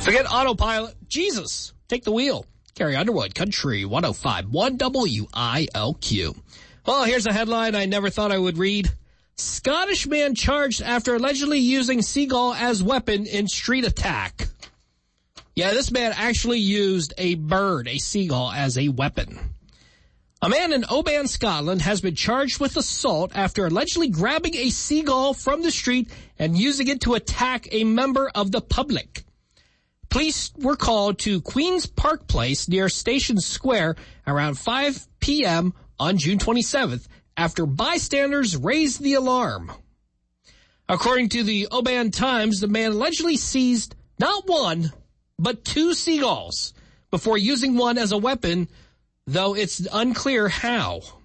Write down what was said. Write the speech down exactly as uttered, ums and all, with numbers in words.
Forget autopilot. Jesus, take the wheel. Carrie Underwood, Country one oh five point one W I L Q. Well, here's a headline I never thought I would read. Scottish man charged after allegedly using seagull as weapon in street attack. Yeah, this man actually used a bird, a seagull, as a weapon. A man in Oban, Scotland has been charged with assault after allegedly grabbing a seagull from the street and using it to attack a member of the public. Police were called to Queen's Park Place near Station Square around five p.m. on June twenty-seventh after bystanders raised the alarm. According to the Oban Times, the man allegedly seized not one, but two seagulls before using one as a weapon, though it's unclear how.